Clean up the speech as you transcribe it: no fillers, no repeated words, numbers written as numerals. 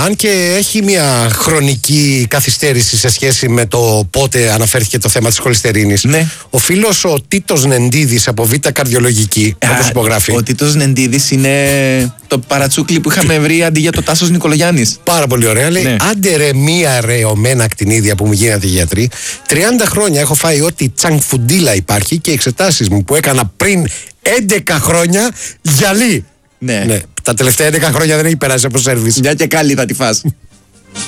Αν και έχει μια χρονική καθυστέρηση σε σχέση με το πότε αναφέρθηκε το θέμα της χολυστερίνης. Ναι. Ο φίλος ο Τίτος Νεντίδης από Β' Καρδιολογική, όπως υπογράφει. Ο Τίτος Νεντίδης είναι το παρατσούκλι που είχαμε βρει αντί για το Τάσος Νικολογιάννης. Πάρα πολύ ωραία. Λέει, άντε ρε μία ρεωμένα ακτινίδια που μου γίνατε γιατροί. 30 χρόνια έχω φάει ό,τι τσανκφουντίλα υπάρχει και οι εξετάσεις μου που έκανα πριν 11 χρόνια γυαλί. Ναι. Τα τελευταία 11 χρόνια δεν έχει περάσει από σέρβις. Μια και καλή θα τη φας.